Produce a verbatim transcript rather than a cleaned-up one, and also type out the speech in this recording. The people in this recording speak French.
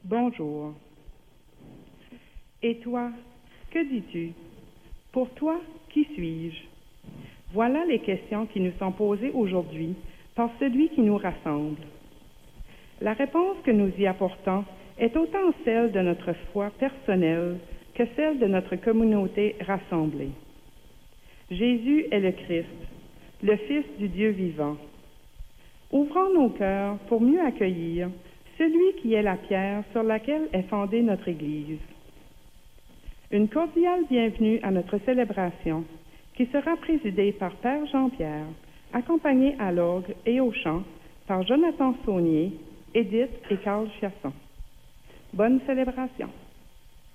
Bonjour. Et toi, que dis-tu? Pour toi, qui suis-je? Voilà les questions qui nous sont posées aujourd'hui par celui qui nous rassemble. La réponse que nous y apportons est autant celle de notre foi personnelle que celle de notre communauté rassemblée. Jésus est le Christ, le Fils du Dieu vivant. Ouvrons nos cœurs pour mieux accueillir celui qui est la pierre sur laquelle est fondée notre Église. Une cordiale bienvenue à notre célébration qui sera présidée par Père Jean-Pierre, accompagné à l'orgue et au chant par Jonathan Saunier, Édith et Carl Chiasson. Bonne célébration!